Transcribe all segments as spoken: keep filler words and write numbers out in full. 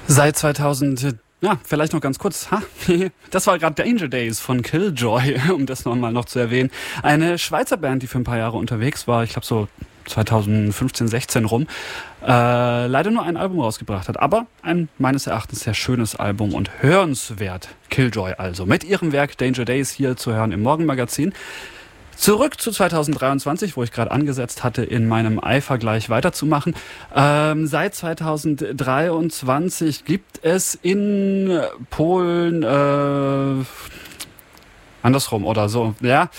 Seit zweitausend, ja, vielleicht noch ganz kurz, ha, das war gerade Danger Days von Killjoy, um das nochmal noch zu erwähnen. Eine Schweizer Band, die für ein paar Jahre unterwegs war, ich glaube so zweitausendfünfzehn, sechzehn rum, äh, leider nur ein Album rausgebracht hat, aber ein meines Erachtens sehr schönes Album und hörenswert. Killjoy also, mit ihrem Werk Danger Days hier zu hören im Morgenmagazin. Zurück zu zweitausenddreiundzwanzig, wo ich gerade angesetzt hatte, in meinem Eifer gleich weiterzumachen. Ähm, seit zweitausenddreiundzwanzig gibt es in Polen, äh, andersrum oder so, ja,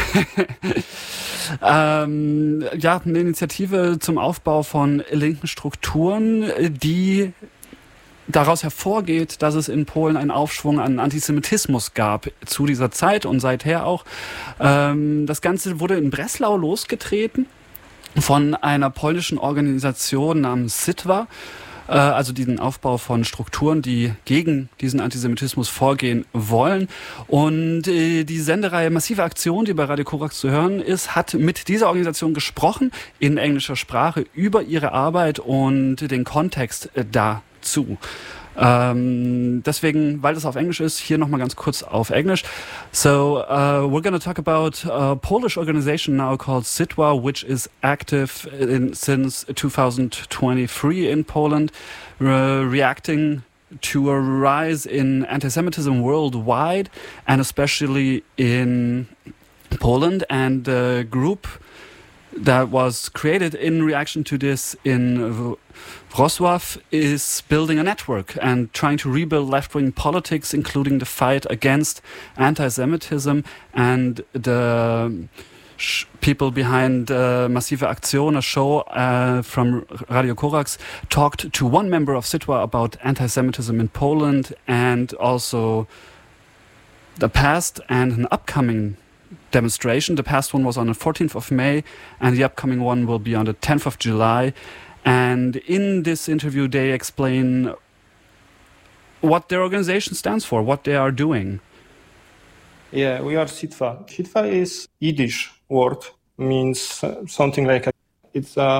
ähm, ja, eine Initiative zum Aufbau von linken Strukturen, die daraus hervorgeht, dass es in Polen einen Aufschwung an Antisemitismus gab zu dieser Zeit und seither auch. Ähm, das Ganze wurde in Breslau losgetreten von einer polnischen Organisation namens Sitwa, äh, also diesen Aufbau von Strukturen, die gegen diesen Antisemitismus vorgehen wollen. Und äh, die Sendereihe Massive Aktion, die bei Radio Korax zu hören ist, hat mit dieser Organisation gesprochen in englischer Sprache über ihre Arbeit und den Kontext äh, da zu. Ähm, deswegen, weil das auf Englisch ist, hier nochmal ganz kurz auf Englisch. So, uh, we're going to talk about a Polish organization now called Sitwa, which is active in, since two thousand twenty-three in Poland, uh, reacting to a rise in anti-Semitism worldwide and especially in Poland. And the group that was created in reaction to this in Wrocław is building a network and trying to rebuild left-wing politics, including the fight against anti-Semitism. And the sh- people behind uh, Massive Aktion, a show uh, from Radio Korax, talked to one member of Sitwa about anti-Semitism in Poland and also the past and an upcoming demonstration. The past one was on the fourteenth of May and the upcoming one will be on the tenth of July. And in this interview they explain what their organization stands for, what they are doing. Yeah, we are Sitwa. Sitwa is Yiddish word, means something like a, it's a